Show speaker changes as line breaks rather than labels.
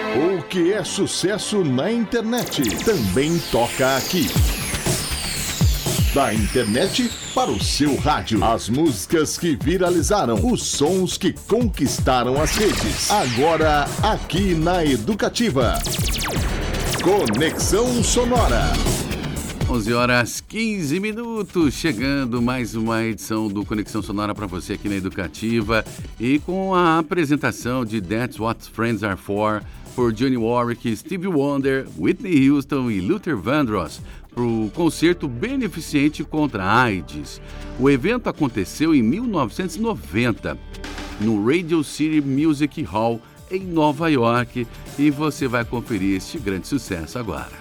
O que é sucesso na internet também toca aqui. Da internet para o seu rádio. As músicas que viralizaram, os sons que conquistaram as redes. Agora, aqui na Educativa. Conexão Sonora.
11h15, chegando mais uma edição do Conexão Sonora para você aqui na Educativa e com a apresentação de That's What Friends Are For, por Johnny Warwick, Stevie Wonder, Whitney Houston e Luther Vandross, para o concerto beneficente contra a AIDS. O evento aconteceu em 1990, no Radio City Music Hall, em Nova York, e você vai conferir este grande sucesso agora.